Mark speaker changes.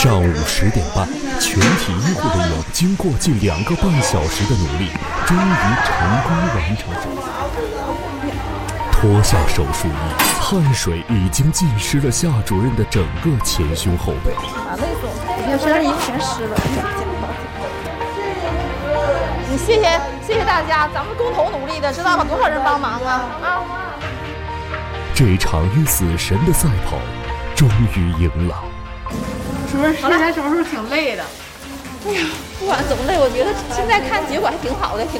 Speaker 1: 上午10点半，全体医护人员经过近2个半小时的努力，终于成功完成手术。脱下手术衣，汗水已经浸湿了夏主任的整个前胸后背。
Speaker 2: 我身上衣服全湿了。谢谢大家，咱们共同努力的，知道吗？多少人帮忙啊！
Speaker 1: 这场与死神的赛跑终于赢了。
Speaker 3: 是不是之前手术挺累的？
Speaker 2: 哎呀，不管怎么累，我觉得现在看结果还挺好的，挺